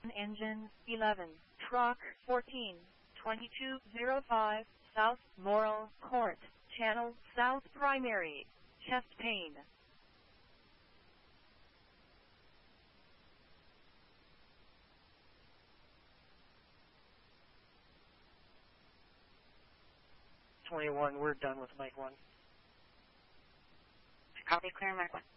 Engine 11, Truck 14, 2205, South Morrill Court, Channel South Primary, chest pain. We're done with Mike 1. Copy, clear Mike 1.